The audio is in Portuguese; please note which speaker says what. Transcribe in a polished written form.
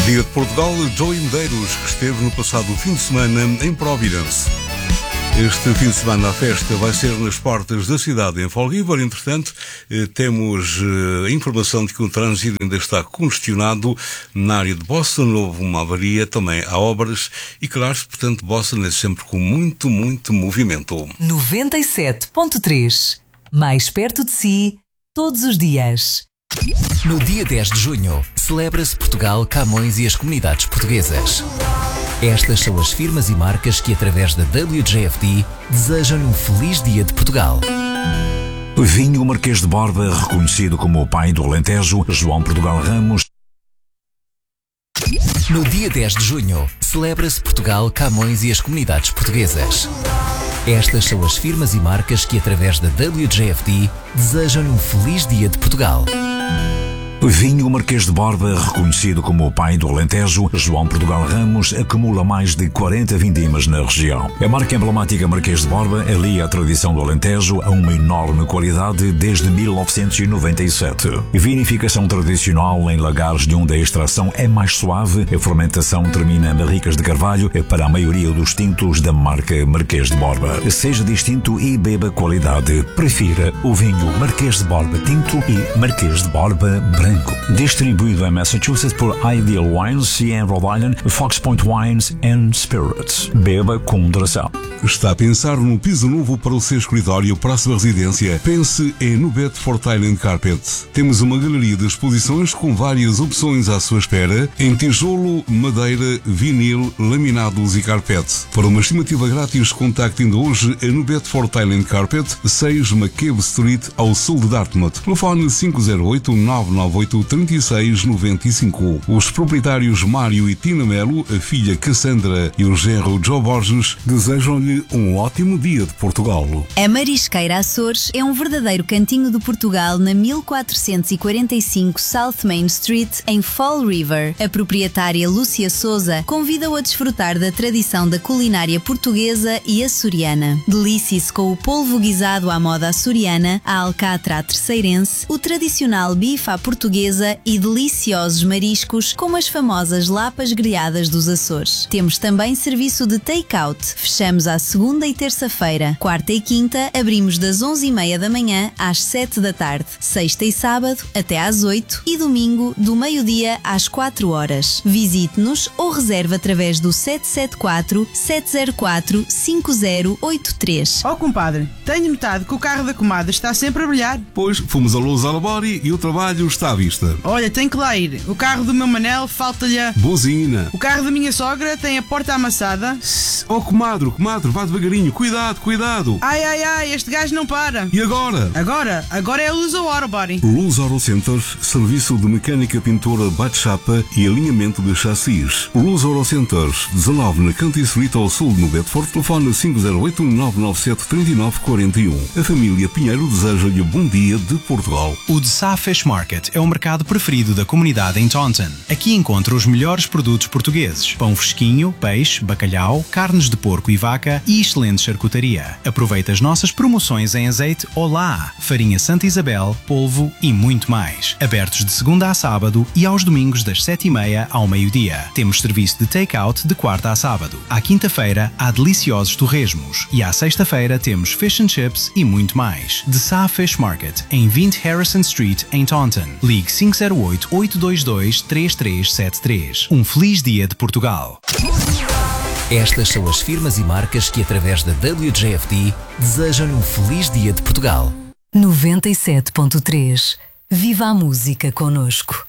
Speaker 1: Dia de Portugal, Joey Medeiros, que esteve no passado fim de semana em Providence. Este fim de semana a festa vai ser nas portas da cidade, em Fall River. Entretanto, temos a informação de que o trânsito ainda está congestionado na área de Boston. Houve uma avaria, também há obras e, claro, portanto, Boston é sempre com muito movimento.
Speaker 2: 97.3. Mais perto de si, todos os dias.
Speaker 3: No dia 10 de junho, celebra-se Portugal, Camões e as comunidades portuguesas. Estas são as firmas e marcas que, através da WJFD, desejam-lhe um feliz Dia de Portugal.
Speaker 4: Vinho Marquês de Borba, reconhecido como o pai do Alentejo, João Portugal Ramos.
Speaker 3: No dia 10 de junho, celebra-se Portugal, Camões e as comunidades portuguesas. Estas são as firmas e marcas que, através da WJFD, desejam-lhe um feliz Dia de Portugal.
Speaker 4: Vinho Marquês de Borba, reconhecido como o pai do Alentejo, João Portugal Ramos, acumula mais de 40 vindimas na região. A marca emblemática Marquês de Borba alia a tradição do Alentejo a uma enorme qualidade desde 1997. Vinificação tradicional em lagares de onde a extração é mais suave, a fermentação termina em barricas de carvalho para a maioria dos tintos da marca Marquês de Borba. Seja distinto e beba qualidade. Prefira o vinho Marquês de Borba Tinto e Marquês de Borba Branco. Distribuído em Massachusetts por Ideal Wines e em Rhode Island, Fox Point Wines and Spirits. Beba com moderação.
Speaker 1: Está a pensar num piso novo para o seu escritório, para a sua residência? Pense em Nubet for Tile and Carpet. Temos uma galeria de exposições com várias opções à sua espera, em tijolo, madeira, vinil, laminados e carpete. Para uma estimativa grátis, contacte ainda hoje a Nubet for Tile and Carpet, 6 McCabe Street, ao sul de Dartmouth. Telefone 508-998-3695. Os proprietários Mário e Tina Melo, a filha Cassandra e o genro Joe Borges desejam-lhe um ótimo dia de Portugal.
Speaker 5: A Marisqueira Açores é um verdadeiro cantinho de Portugal na 1445 South Main Street, em Fall River. A proprietária Lúcia Souza convida-o a desfrutar da tradição da culinária portuguesa e açoriana. Delicie-se com o polvo guisado à moda açoriana, a alcatra à terceirense, o tradicional bife à portuguesa e deliciosos mariscos como as famosas lapas grelhadas dos Açores. Temos também serviço de take-out. Fechamos à segunda e terça-feira. Quarta e quinta abrimos das 11h30 da manhã às 7 da tarde. Sexta e sábado até às 8 e domingo do meio-dia às 4 horas. Visite-nos ou reserve através do 774-704-5083.
Speaker 6: Oh, compadre, tenho notado que o carro da comadre está sempre a brilhar.
Speaker 1: Pois, fomos a Luz Alabori e o trabalho está à vista.
Speaker 6: Olha, tem que lá ir. O carro do meu Manel falta-lhe a...
Speaker 1: Buzina.
Speaker 6: O carro da minha sogra tem a porta amassada.
Speaker 1: Oh, comadre, vá devagarinho. Cuidado.
Speaker 6: Ai, este gajo não para.
Speaker 1: E agora?
Speaker 6: Agora é a Luz Auto Body.
Speaker 1: Luz Auto Center, serviço de mecânica, pintura, bate-chapa e alinhamento de chassis. Luz Auto Center, 19 na Canty Street, ao sul no Bedford. Telefone 508-997-3941. A família Pinheiro deseja-lhe bom dia de Portugal.
Speaker 7: O The Sa Fish Market é o mercado preferido da comunidade em Taunton. Aqui encontra os melhores produtos portugueses: pão fresquinho, peixe, bacalhau, carnes de porco e vaca e excelente charcutaria. Aproveita as nossas promoções em azeite Olá, farinha Santa Isabel, polvo e muito mais. Abertos de segunda a sábado e aos domingos das 7h30 ao meio-dia. Temos serviço de take-out de quarta a sábado. À quinta-feira há deliciosos torresmos e à sexta-feira temos fish and chips e muito mais. The Sa Fish Market, em 20 Harrison Street, em Taunton. Ligue 508-822-3373. Um feliz dia de Portugal.
Speaker 3: Estas são as firmas e marcas que, através da WJFD, desejam-lhe um feliz Dia de Portugal.
Speaker 2: 97.3. Viva a música connosco.